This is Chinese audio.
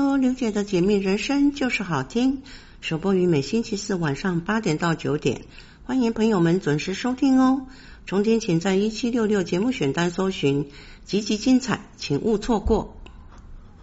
说刘姐的解密人生就是好听，首播于每星期四晚上8点到9点，欢迎朋友们准时收听哦。重点请在1766节目选单搜寻，集集精彩，请勿错过。